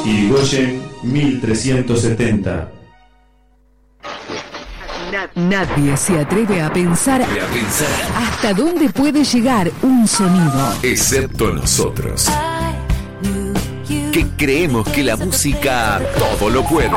Irigoyen 1370. Nadie se atreve a pensar hasta dónde puede llegar un sonido, excepto nosotros, que creemos que la música todo lo puede.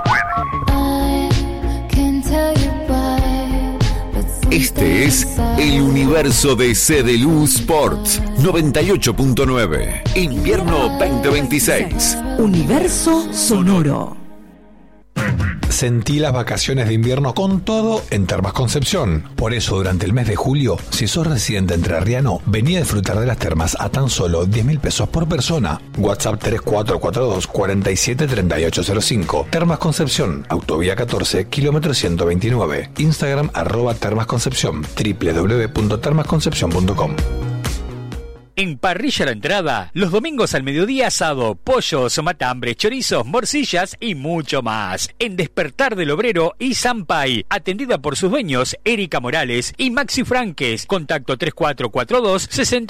Este es el universo de CDLU Sports 98.9, invierno 2026. Universo sonoro. Sentí las vacaciones de invierno con todo en Termas Concepción. Por eso, durante el mes de julio, si sos residente entrerriano, vení a disfrutar de las termas a tan solo 10.000 pesos por persona. WhatsApp 3442 473805. Termas Concepción, Autovía 14, kilómetro 129. Instagram @termasconcepción, www.termasconcepción.com. En Parrilla La Entrada, los domingos al mediodía asado, pollos, matambres, chorizos, morcillas y mucho más. En Despertar del Obrero y Sampay, atendida por sus dueños, Erika Morales y Maxi Franques. Contacto 3442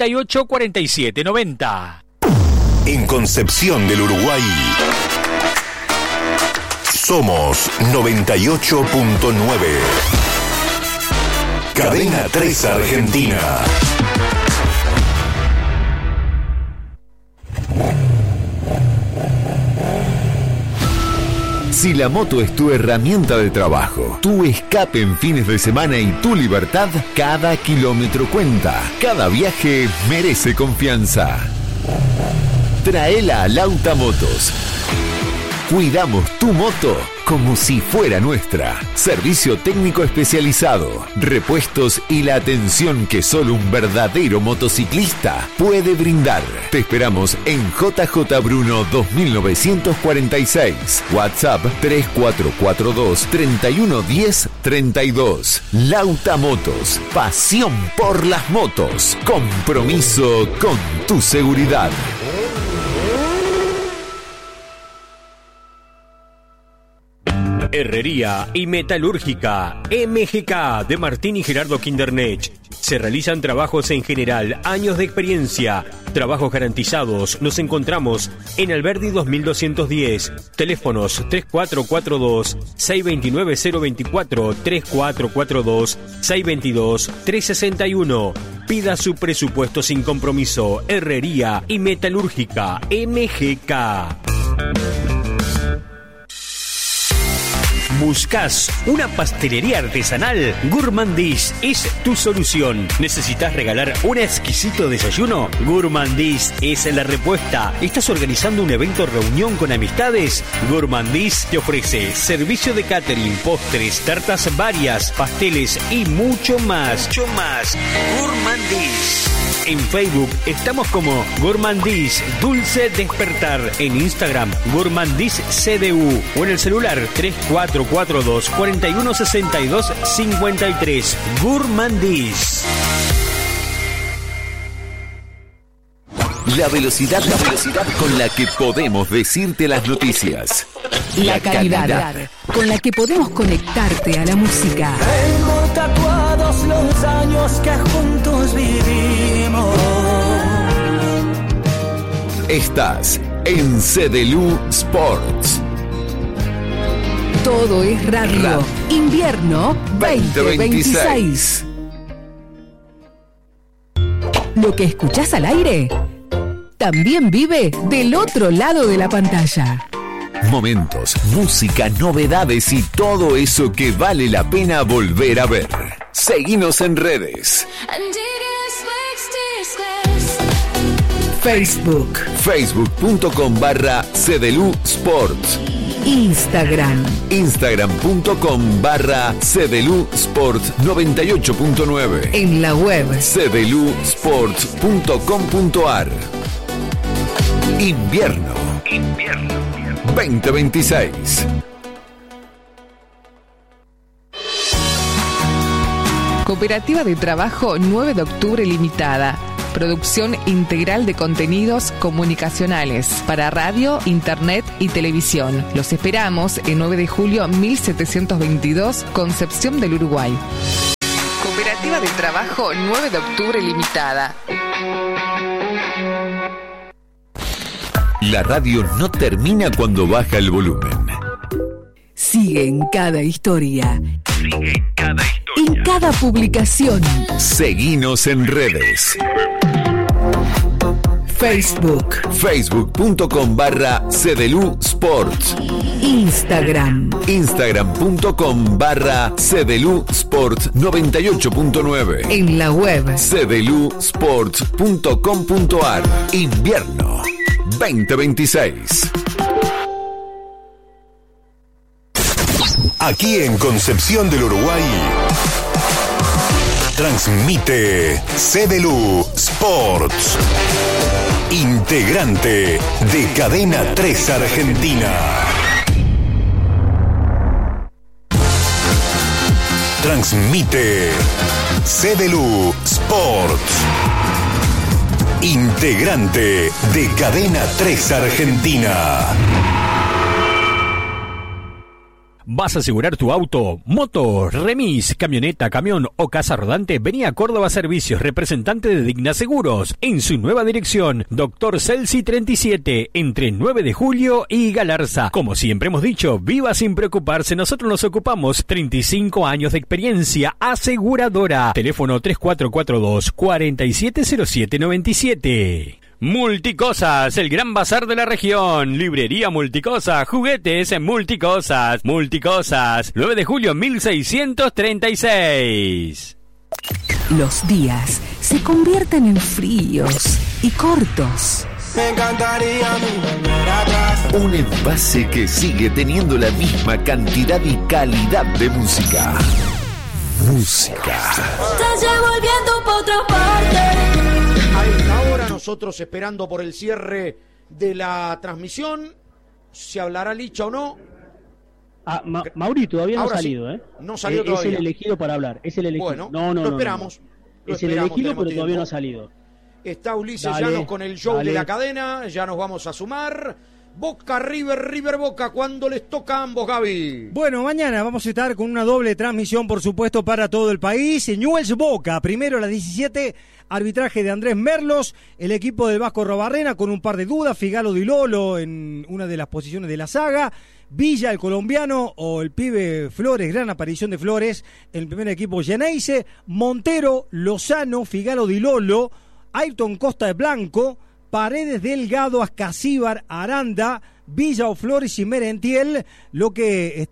684790. En Concepción del Uruguay, somos 98.9. Cadena 3 Argentina. Si la moto es tu herramienta de trabajo, tu escape en fines de semana y tu libertad, cada kilómetro cuenta. Cada viaje merece confianza. Traela a Lauta Motos. Cuidamos tu moto como si fuera nuestra. Servicio técnico especializado, repuestos y la atención que solo un verdadero motociclista puede brindar. Te esperamos en JJ Bruno 2946. WhatsApp 3442 3110 32. Lauta Motos. Pasión por las motos. Compromiso con tu seguridad. Herrería y metalúrgica MGK de Martín y Gerardo Kindernech. Se realizan trabajos en general, años de experiencia, trabajos garantizados. Nos encontramos en Alberdi 2210. Teléfonos 3442 629 024, 3442 622 361. Pida su presupuesto sin compromiso. Herrería y metalúrgica MGK. ¿Buscas una pastelería artesanal? Gourmandis es tu solución. ¿Necesitas regalar un exquisito desayuno? Gourmandis es la respuesta. ¿Estás organizando un evento reunión con amistades? Gourmandis te ofrece servicio de catering, postres, tartas varias, pasteles y mucho más. Gourmandis. En Facebook estamos como Gourmandis Dulce Despertar. En Instagram Gourmandis CDU o en el celular 3442 4162 53. Gourmandis. La velocidad con la que podemos decirte las noticias. La calidad con la que podemos conectarte a la música. Tengo tatuados los años que juntos vivimos. Estás en CDLU Sports. Todo es radio. Invierno 2026. Lo que escuchás al aire también vive del otro lado de la pantalla. Momentos, música, novedades y todo eso que vale la pena volver a ver. Seguinos en redes. Facebook. Facebook.com/CDLU Sports. Instagram.com/CDLU Sports 98.9. En la web cdlusports.com.ar. Invierno 2026. Cooperativa de Trabajo 9 de Octubre Limitada. Producción integral de contenidos comunicacionales para radio, internet y televisión. Los esperamos en 9 de julio 1722, Concepción del Uruguay. Cooperativa de Trabajo 9 de Octubre Limitada. La radio no termina cuando baja el volumen. Sigue en cada historia. En cada publicación. Seguinos en redes. Facebook. Facebook.com/CDLU Sports. Instagram. Instagram.com/CDLU Sports 98.9. En la web. cdlusports.com.ar. Invierno 2026. Aquí en Concepción del Uruguay transmite CDLU Sports, integrante de Cadena 3 Argentina. Transmite CDLU Sports, integrante de Cadena 3 Argentina. ¿Vas a asegurar tu auto, moto, remis, camioneta, camión o casa rodante? Vení a Córdoba Servicios, representante de Digna Seguros, en su nueva dirección, Dr. Celsi 37, entre 9 de julio y Galarza. Como siempre hemos dicho, viva sin preocuparse, nosotros nos ocupamos. 35 años de experiencia aseguradora. Teléfono 3442-470797. Multicosas, el gran bazar de la región. Librería Multicosas, juguetes en Multicosas. Multicosas, 9 de julio 1636. Los días se convierten en fríos y cortos. Me encantaría volver atrás. Un envase que sigue teniendo la misma cantidad y calidad de música. Música. Te llevo el viento por otra parte. A esta hora nosotros esperando por el cierre de la transmisión. ¿Se hablará Licha o no? Mauri todavía no ha salido, sí. No salió todavía. Es el elegido para hablar. Es el elegido. Bueno, no, lo esperamos. No. Es el elegido, pero todavía no ha salido. Está Ulises Llanos con el show de la cadena. Ya nos vamos a sumar. Boca, River, Boca, ¿cuándo les toca a ambos, Gaby? Bueno, mañana vamos a estar con una doble transmisión, por supuesto, para todo el país. Newell's Boca, primero a las 17, arbitraje de Andrés Merlos, el equipo del Vasco Robarrena con un par de dudas, Figalo Di Lolo en una de las posiciones de la saga, Villa, el colombiano, o el pibe Flores, gran aparición de Flores, en el primer equipo Geneise, Montero, Lozano, Figalo Di Lolo, Ayrton Costa de Blanco, Paredes, Delgado, Ascasíbar, Aranda, Villa o Flores y Merentiel, lo que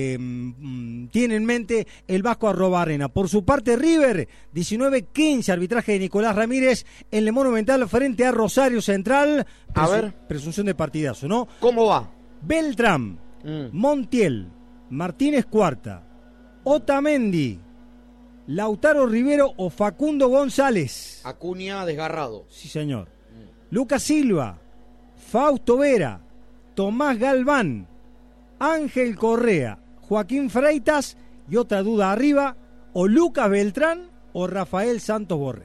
tiene en mente el Vasco Arrobarrena. Por su parte, River, 19-15, arbitraje de Nicolás Ramírez en el Monumental frente a Rosario Central. Presunción de partidazo, ¿no? ¿Cómo va? Beltrán, Montiel, Martínez Cuarta, Otamendi, Lautaro Rivero o Facundo González. Acuña desgarrado. Sí, señor. Lucas Silva, Fausto Vera, Tomás Galván, Ángel Correa, Joaquín Freitas y otra duda arriba, o Lucas Beltrán o Rafael Santos Borré.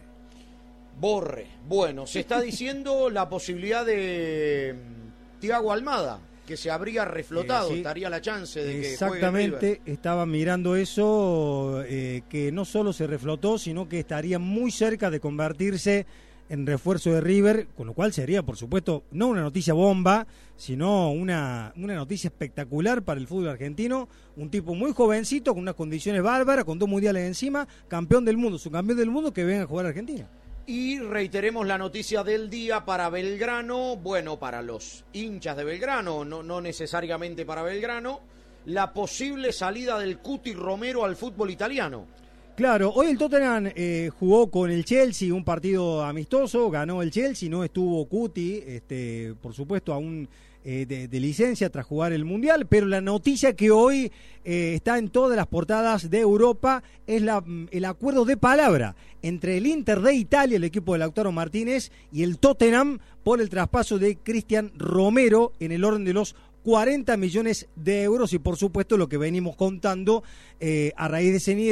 Bueno, se está diciendo la posibilidad de Thiago Almada, que se habría reflotado, sí. Estaría la chance de que exactamente, juegue River. Estaba mirando eso, que no ssolo se reflotó, sino que estaría muy cerca de convertirse en refuerzo de River, con lo cual sería, por supuesto, no una noticia bomba, sino una noticia espectacular para el fútbol argentino. Un tipo muy jovencito, con unas condiciones bárbaras, con 2 mundiales encima, campeón del mundo, subcampeón del mundo, que venga a jugar a Argentina. Y reiteremos la noticia del día para Belgrano, bueno, para los hinchas de Belgrano, no necesariamente para Belgrano, la posible salida del Cuti Romero al fútbol italiano. Claro, hoy el Tottenham jugó con el Chelsea un partido amistoso, ganó el Chelsea, no estuvo Cuti, por supuesto aún de licencia tras jugar el Mundial, pero la noticia que hoy está en todas las portadas de Europa es el acuerdo de palabra entre el Inter de Italia, el equipo de Lautaro Martínez, y el Tottenham por el traspaso de Cristian Romero en el orden de los 40 millones de euros y por supuesto lo que venimos contando a raíz de ese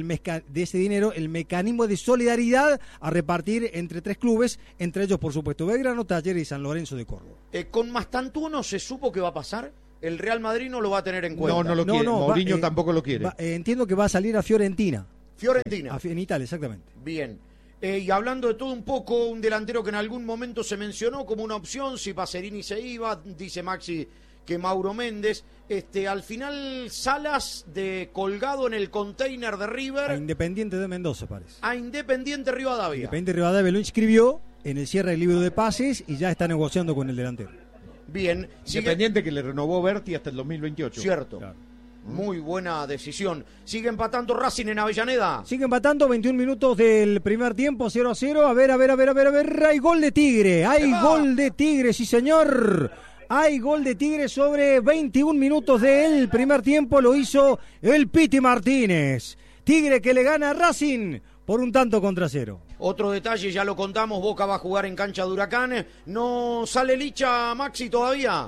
dinero, el mecanismo de solidaridad a repartir entre 3 clubes, entre ellos por supuesto Belgrano, Talleres y San Lorenzo de Córdoba. ¿Con Mastantuono se supo que va a pasar? ¿El Real Madrid no lo va a tener en cuenta? No lo quiere, Mourinho tampoco lo quiere. Entiendo que va a salir a Fiorentina. Fiorentina. En Italia, exactamente. Bien. Y hablando de todo un poco, un delantero que en algún momento se mencionó como una opción, si Pacerini se iba, dice Maxi que Mauro Méndez, al final Salas de colgado en el container de River. A Independiente de Mendoza, parece. A Independiente Rivadavia. Independiente Rivadavia lo inscribió en el cierre del libro de pases y ya está negociando con el delantero. Bien. Independiente que le renovó Berti hasta el 2028. Cierto. Claro. Muy buena decisión. Sigue empatando Racing en Avellaneda. Sigue empatando, 21 minutos del primer tiempo, 0-0. A ver. Hay gol de Tigre. Hay gol de Tigre, sí señor. Hay gol de Tigre sobre 21 minutos del primer tiempo. Lo hizo el Piti Martínez. Tigre que le gana a Racing por 1-0. Otro detalle, ya lo contamos, Boca va a jugar en cancha de Huracán. ¿No sale Licha, Maxi, todavía?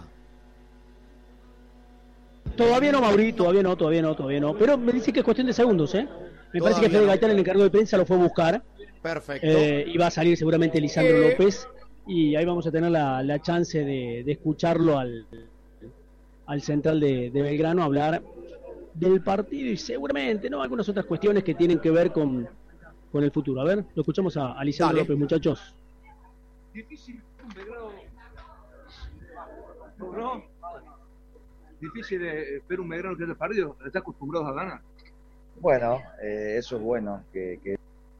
Todavía no, Mauri, todavía no. Pero me dice que es cuestión de segundos, ¿eh? Me parece que Fede Gaitán, el encargado de prensa, lo fue a buscar. Perfecto. Y va a salir seguramente Lisandro López. Y ahí vamos a tener la chance de escucharlo al central de Belgrano hablar del partido y seguramente algunas otras cuestiones que tienen que ver con el futuro. A ver, lo escuchamos a Lisandro López, muchachos. Difícil ver un Belgrano que haya perdido, ¿está acostumbrados a ganar? Bueno, eso es bueno, que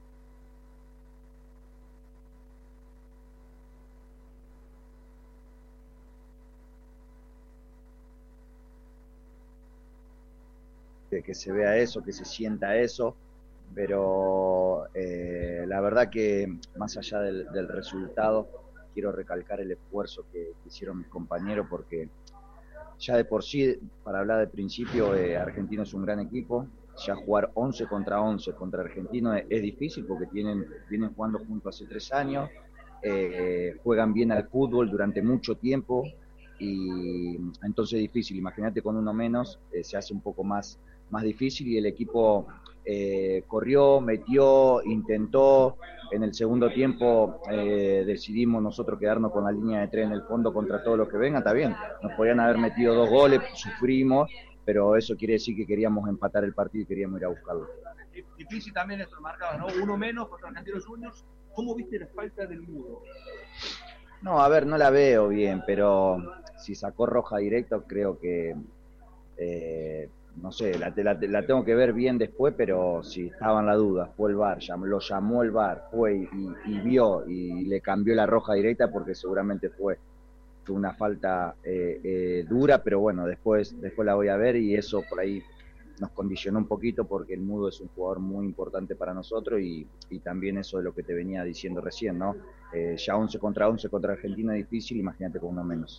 se vea eso, que se sienta eso, pero la verdad que más allá del resultado, quiero recalcar el esfuerzo que hicieron mis compañeros, porque ya de por sí, para hablar de principio, Argentino es un gran equipo. Ya jugar 11 contra 11 contra Argentino es difícil, porque vienen jugando juntos hace 3 años, juegan bien al fútbol durante mucho tiempo, y entonces es difícil. Imagínate con uno menos, se hace un poco más difícil, y el equipo corrió, metió, intentó. En el segundo tiempo decidimos nosotros quedarnos con la línea de 3 en el fondo contra todo lo que venga. Está bien, nos podían haber metido 2 goles, sufrimos, pero eso quiere decir que queríamos empatar el partido y queríamos ir a buscarlo. Difícil también esto, marcaba, ¿no? Uno menos contra Argentinos Juniors. ¿Cómo viste la falta del Mudo? No, a ver, no la veo bien, pero si sacó roja directa, creo que no sé, la tengo que ver bien después, pero si estaba en la duda, fue el VAR, lo llamó el VAR, fue y vio y le cambió la roja directa, porque seguramente fue una falta dura, pero bueno, después la voy a ver, y eso por ahí nos condicionó un poquito, porque el Mudo es un jugador muy importante para nosotros, y también eso de lo que te venía diciendo recién, ¿no? Ya 11 contra Argentina es difícil, imagínate con uno menos.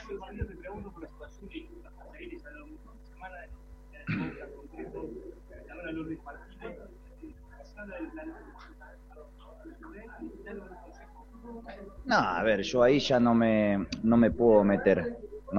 No, a ver, yo ahí ya no me puedo meter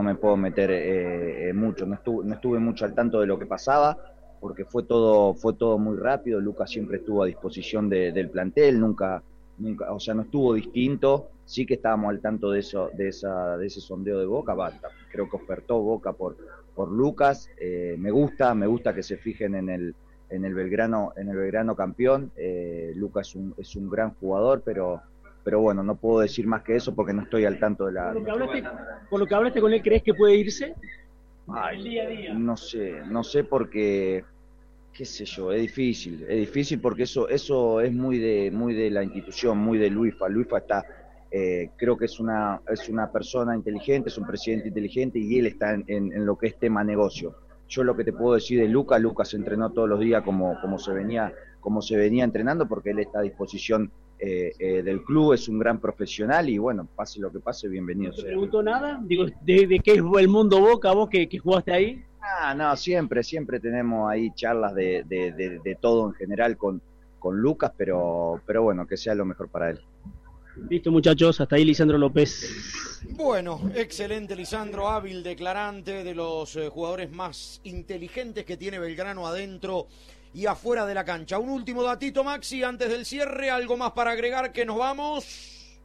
mucho, no estuve mucho al tanto de lo que pasaba, porque fue todo muy rápido. Lucas siempre estuvo a disposición del plantel, nunca, o sea, no estuvo distinto. Sí que estábamos al tanto de ese sondeo de Boca, creo que ofertó Boca por Lucas. Me gusta que se fijen en el Belgrano campeón. Lucas es un gran jugador, pero bueno, no puedo decir más que eso porque no estoy al tanto de la... Por lo que hablaste con él, ¿crees que puede irse? Ay, día a día. No sé porque, qué sé yo, es difícil porque eso es muy de la institución, muy de Luifa. Luifa está, creo que es una persona inteligente, es un presidente inteligente, y él está en lo que es tema negocio. Yo lo que te puedo decir de Lucas entrenó todos los días como se venía entrenando, porque él está a disposición del club, es un gran profesional, y bueno, pase lo que pase, bienvenido. ¿No te preguntó nada? Digo, ¿de qué es el mundo Boca, vos que jugaste ahí? No, siempre tenemos ahí charlas de todo en general con Lucas, pero bueno, que sea lo mejor para él. Listo, muchachos, hasta ahí Lisandro López. Bueno, excelente Lisandro, hábil declarante, de los jugadores más inteligentes que tiene Belgrano adentro y afuera de la cancha. Un último datito, Maxi, antes del cierre, algo más para agregar, que nos vamos.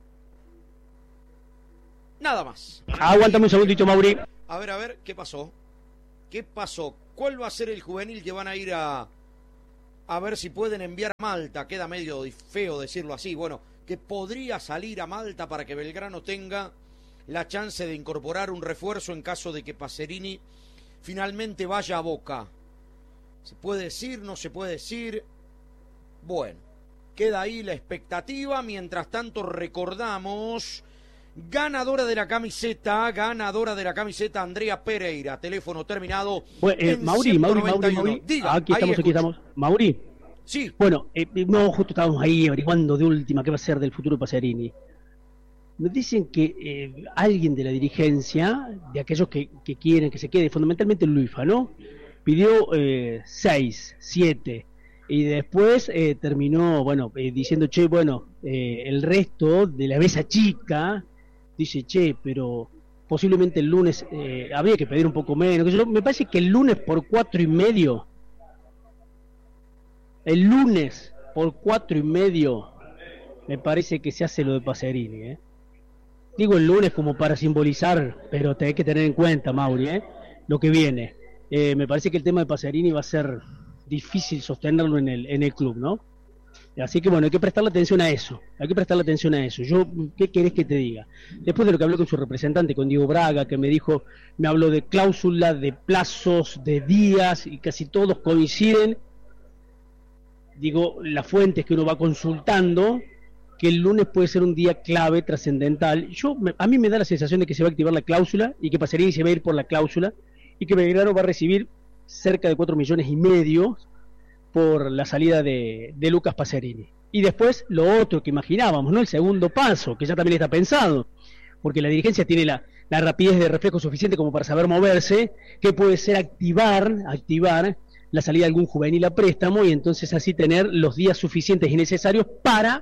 Nada más. Aguántame un segundito, Mauri. A ver, ¿qué pasó? ¿Cuál va a ser el juvenil que van a ir a a ver si pueden enviar a Malta, queda medio feo decirlo así, bueno, que podría salir a Malta para que Belgrano tenga la chance de incorporar un refuerzo en caso de que Pacerini finalmente vaya a Boca. ¿Se puede decir? ¿No se puede decir? Bueno, queda ahí la expectativa. Mientras tanto recordamos, ganadora de la camiseta, Andrea Pereira, teléfono terminado en Mauri. 191. Diga, aquí estamos. Mauri. Sí. Bueno, no, justo estábamos ahí averiguando de última qué va a ser del futuro de Pacerini. Nos dicen que alguien de la dirigencia, de aquellos que quieren que se quede, fundamentalmente el Luifa, ¿no? Pidió 6, 7, y después terminó, bueno, diciendo, che, bueno, el resto de la mesa chica dice, che, pero posiblemente el lunes habría que pedir un poco menos. Me parece que el lunes por 4,5, me parece que se hace lo de Pacerini, Digo el lunes como para simbolizar, pero te hay que tener en cuenta, Mauri, lo que viene. Me parece que el tema de Pacerini va a ser difícil sostenerlo en el club, ¿no? Así que bueno, hay que prestarle atención a eso. Yo, ¿qué querés que te diga? Después de lo que hablé con su representante, con Diego Braga, que me habló de cláusulas, de plazos, de días, y casi todos coinciden. Digo, las fuentes que uno va consultando, que el lunes puede ser un día clave, trascendental. A mí me da la sensación de que se va a activar la cláusula y que Pacerini se va a ir por la cláusula y que Belgrano va a recibir cerca de 4,5 millones por la salida de Lucas Pacerini. Y después lo otro que imaginábamos, ¿no? El segundo paso, que ya también está pensado, porque la dirigencia tiene la rapidez de reflejo suficiente como para saber moverse, que puede ser activar la salida de algún juvenil a préstamo y entonces así tener los días suficientes y necesarios para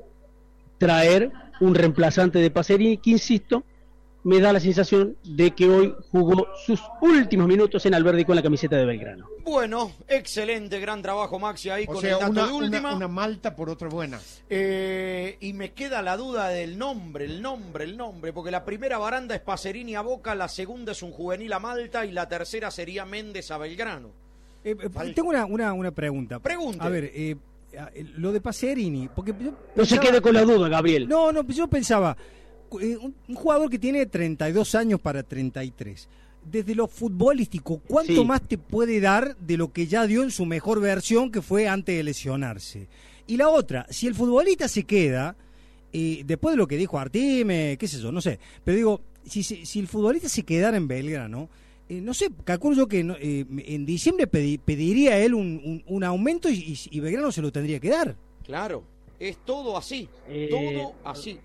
traer un reemplazante de Pacerini, que insisto, me da la sensación de que hoy jugó sus últimos minutos en Alberdi con la camiseta de Belgrano. Bueno, excelente, gran trabajo, Maxi, ahí con el dato de última. Una Malta por otra buena. Y me queda la duda del nombre, el nombre, porque la primera baranda es Pacerini a Boca, la segunda es un juvenil a Malta y la tercera sería Méndez a Belgrano. Tengo una pregunta. Pregunte. A ver, lo de Pacerini, porque yo pensaba, no se quede con la duda, Gabriel. No, yo pensaba, un jugador que tiene 32 años para 33, desde lo futbolístico, ¿cuánto más te puede dar de lo que ya dio en su mejor versión, que fue antes de lesionarse? Y la otra, si el futbolista se queda, después de lo que dijo Artime, qué sé yo, no sé, pero digo, si el futbolista se quedara en Belgrano, no sé, calculo yo que en diciembre pediría él un aumento y Belgrano se lo tendría que dar. Claro, es todo así, todo así.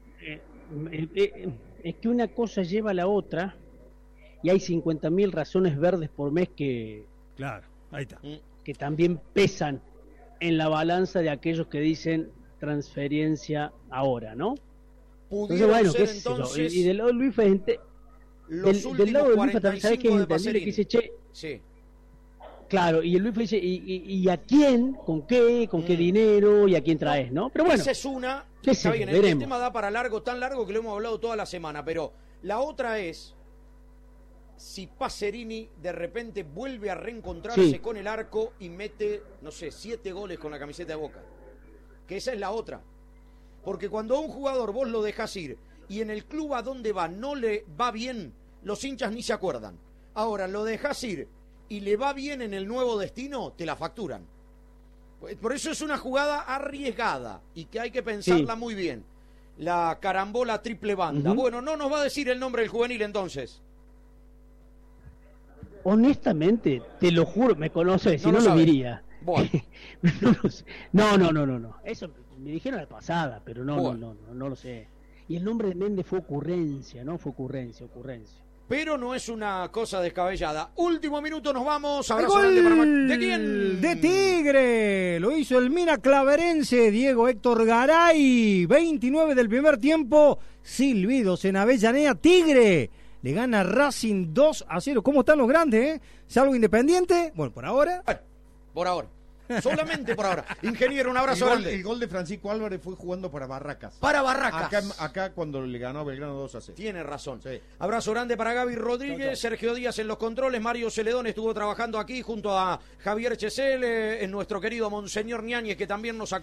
Es que una cosa lleva a la otra y hay 50.000 razones verdes por mes que... Claro, ahí está. Que también pesan en la balanza de aquellos que dicen transferencia ahora, ¿no? Entonces, bueno, qué sé yo. Y del lado de Luis del lado de Luis, ¿sabes qué es entendible? Que dice, che, sí. Claro, y el Luis dice, ¿y a quién? ¿Con qué dinero? ¿Y a quién traes? ¿No? Pero bueno, esa es una. Está bien, el tema da para largo, tan largo que lo hemos hablado toda la semana, pero la otra es si Pacerini de repente vuelve a reencontrarse con el arco y mete, no sé, 7 goles con la camiseta de Boca. Que esa es la otra. Porque cuando a un jugador vos lo dejás ir y en el club a donde va no le va bien, los hinchas ni se acuerdan. Ahora, lo dejás ir y le va bien en el nuevo destino, te la facturan. Por eso es una jugada arriesgada y que hay que pensarla muy bien. La carambola triple banda. Bueno, no nos va a decir el nombre del juvenil entonces. Honestamente, te lo juro, me conoces, si no lo diría. Bueno. No. Eso me dijeron la pasada, pero no lo sé. Y el nombre de Méndez fue ocurrencia, ¿no? Fue ocurrencia. Pero no es una cosa descabellada. Último minuto, nos vamos. Abrazo grande para ¿De quién? De Tigre. Lo hizo el Mina Claverense, Diego Héctor Garay. 29 del primer tiempo. Silbidos en Avellaneda. Tigre le gana Racing 2-0. ¿Cómo están los grandes, Salvo Independiente. Bueno, por ahora. Por ahora. Solamente por ahora. Ingeniero, un abrazo grande. El gol de Francisco Álvarez fue jugando para Barracas. Para Barracas. Acá cuando le ganó a Belgrano 2-0. Tiene razón. Sí. Abrazo grande para Gaby Rodríguez, Sergio Díaz en los controles, Mario Celedón estuvo trabajando aquí junto a Javier Chesel, en nuestro querido Monseñor Ñáñez, que también nos acompaña.